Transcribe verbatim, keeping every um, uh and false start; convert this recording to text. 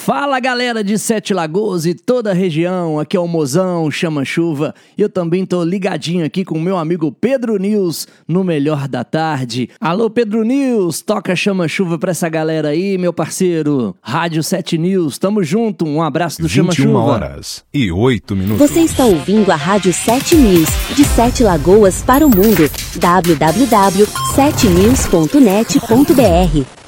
Fala galera de Sete Lagoas e toda a região, aqui é o Mozão, Chama Chuva, e eu também tô ligadinho aqui com o meu amigo Pedro News no Melhor da Tarde. Alô Pedro News, toca Chama Chuva pra essa galera aí, meu parceiro. Rádio Sete News, tamo junto, um abraço do Chama Chuva. vinte e uma horas e oito minutos. Você está ouvindo a Rádio Sete News, de Sete Lagoas para o mundo, w w w ponto sete news ponto net ponto b r.